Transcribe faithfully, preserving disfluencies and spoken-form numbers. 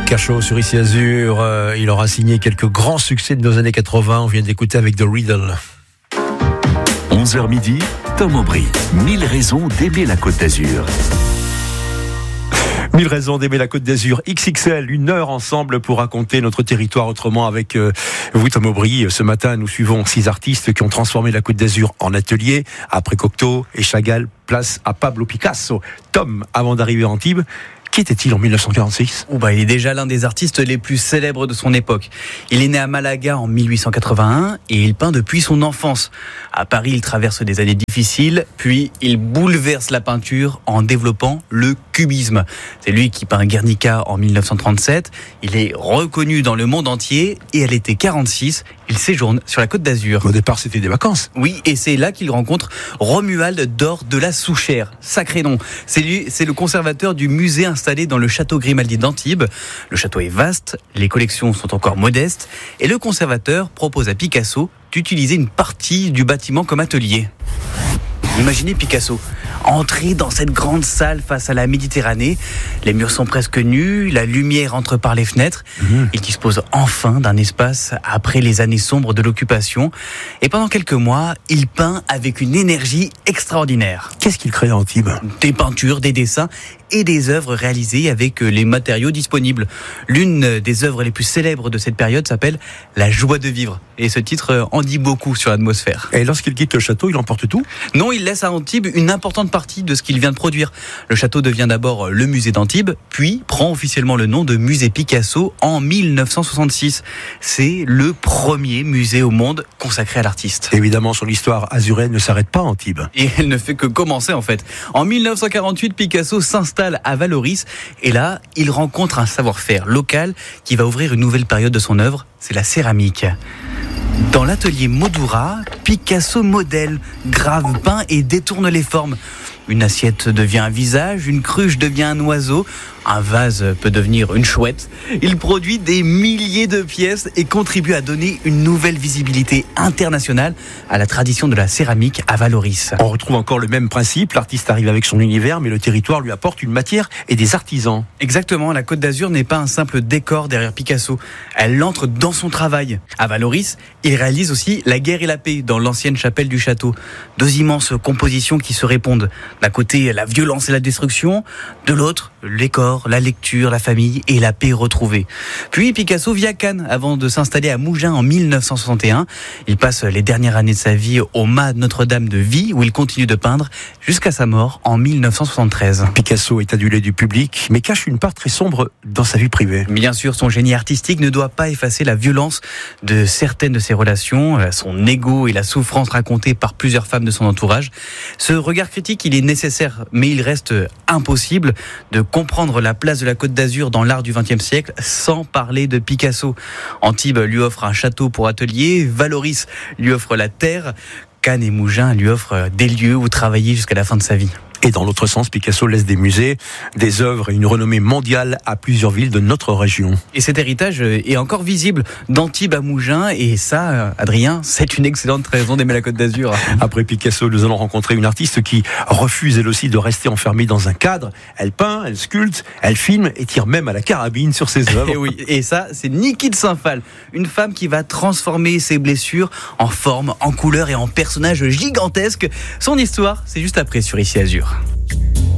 Picasso sur Ici Azur, euh, il aura signé quelques grands succès de nos années quatre-vingts. On vient d'écouter avec The Riddle. onze heures midi, Tom Aubry. Mille raisons d'aimer la Côte d'Azur. Mille raisons d'aimer la Côte d'Azur. X X L, une heure ensemble pour raconter notre territoire autrement avec euh, vous, Tom Aubry. Ce matin, nous suivons six artistes qui ont transformé la Côte d'Azur en atelier. Après Cocteau et Chagall, place à Pablo Picasso. Tom, avant d'arriver à Antibes, qui était-il en dix-neuf cent quarante-six ? Oh bah, il est déjà l'un des artistes les plus célèbres de son époque. Il est né à Malaga en mille huit cent quatre-vingt-un et il peint depuis son enfance. À Paris, il traverse des années difficiles, puis il bouleverse la peinture en développant le cubisme. C'est lui qui peint Guernica en mille neuf cent trente-sept. Il est reconnu dans le monde entier et à l'été quarante-six, il séjourne sur la Côte d'Azur. Au départ, c'était des vacances. Oui, et c'est là qu'il rencontre Romuald d'Or de la Souchère. Sacré nom. C'est lui, c'est le conservateur du musée installé dans le château Grimaldi d'Antibes. Le château est vaste, les collections sont encore modestes, et le conservateur propose à Picasso d'utiliser une partie du bâtiment comme atelier. Imaginez Picasso entrer dans cette grande salle face à la Méditerranée. Les murs sont presque nus, la lumière entre par les fenêtres. Mmh. Il dispose enfin d'un espace après les années sombres de l'occupation. Et pendant quelques mois, il peint avec une énergie extraordinaire. Qu'est-ce qu'il crée à Antibes ? Des peintures, des dessins et des œuvres réalisées avec les matériaux disponibles. L'une des œuvres les plus célèbres de cette période s'appelle La joie de vivre. Et ce titre en dit beaucoup sur l'atmosphère. Et lorsqu'il quitte le château, il emporte tout ? Non, il laisse à Antibes une importante partie de ce qu'il vient de produire. Le château devient d'abord le musée d'Antibes, puis prend officiellement le nom de musée Picasso en mille neuf cent soixante-six. C'est le premier musée au monde consacré à l'artiste. Évidemment, son histoire azuréenne ne s'arrête pas à Antibes. Et elle ne fait que commencer en fait. En mille neuf cent quarante-huit, Picasso s'installe à Vallauris et là, il rencontre un savoir-faire local qui va ouvrir une nouvelle période de son œuvre, c'est la céramique. Dans l'atelier Modura, Picasso modèle, grave, peint et détourne les formes. Une assiette devient un visage, une cruche devient un oiseau, un vase peut devenir une chouette. Il produit des milliers de pièces et contribue à donner une nouvelle visibilité internationale à la tradition de la céramique à Vallauris. On retrouve encore le même principe, l'artiste arrive avec son univers, mais le territoire lui apporte une matière et des artisans. Exactement, la Côte d'Azur n'est pas un simple décor derrière Picasso, elle entre dans son travail. À Vallauris, il réalise aussi La guerre et la paix dans l'ancienne chapelle du château. Deux immenses compositions qui se répondent. D'un côté, la violence et la destruction, de l'autre, les corps, la lecture, la famille et la paix retrouvée. Puis Picasso vit à Cannes avant de s'installer à Mougins en mille neuf cent soixante et un. Il passe les dernières années de sa vie au mât Notre-Dame de Vie où il continue de peindre jusqu'à sa mort en mille neuf cent soixante-treize. Picasso est adulé du public mais cache une part très sombre dans sa vie privée. Bien sûr, son génie artistique ne doit pas effacer la violence de certaines de ses relations, son ego et la souffrance racontée par plusieurs femmes de son entourage. Ce regard critique, il est nécessaire, mais il reste impossible de comprendre la place de la Côte d'Azur dans l'art du vingtième siècle sans parler de Picasso. Antibes lui offre un château pour atelier, Vallauris lui offre la terre, Cannes et Mougins lui offrent des lieux où travailler jusqu'à la fin de sa vie. Et dans l'autre sens, Picasso laisse des musées, des œuvres et une renommée mondiale à plusieurs villes de notre région. Et cet héritage est encore visible d'Antibes à Mougins. Et ça, Adrien, c'est une excellente raison d'aimer la Côte d'Azur. Après Picasso, nous allons rencontrer une artiste qui refuse elle aussi de rester enfermée dans un cadre. Elle peint, elle sculpte, elle filme et tire même à la carabine sur ses œuvres. Et oui, et ça, c'est Niki de Saint-Phal, une femme qui va transformer ses blessures en forme, en couleur et en personnage gigantesque. Son histoire, c'est juste après sur Ici Azur.